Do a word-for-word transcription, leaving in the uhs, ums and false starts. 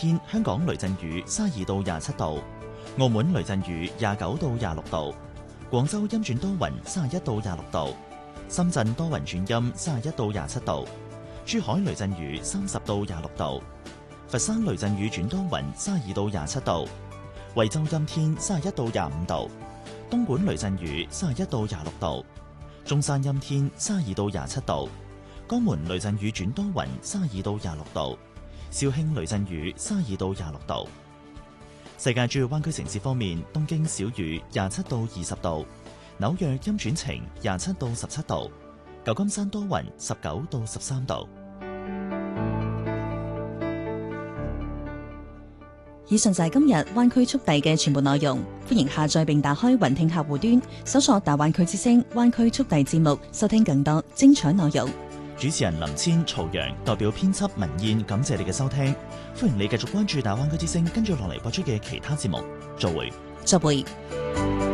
天香港雷陣雨三十二到廿七度，澳門雷陣雨廿九到廿六度，廣州陰轉多雲三十一到廿六度，深圳多雲轉陰三十一到廿七度，珠海雷陣雨三十到廿六度，佛山雷陣雨轉多雲三十二到廿七度，惠州陰天三十一到廿五度，東莞雷陣雨三十一到廿六度，中山陰天三十二到廿七度，江門雷陣雨轉多雲三十二到廿六度，肇慶雷陣雨三十二到廿六度。世界主要灣區城市方面，東京小雨廿七到二十度，紐約陰轉晴廿七到十七度，舊金山多雲十九到十三度。 以上就係今日灣區速遞嘅全部內容，歡迎下載並打開雲聽客戶端，搜索大灣區之聲灣區速遞節目，收聽更多精彩內容。 主持人林千、曹陽代表編輯文燕，感謝你嘅收聽，歡迎你繼續關注大灣區之聲跟住落嚟播出嘅其他節目，再會。 再會。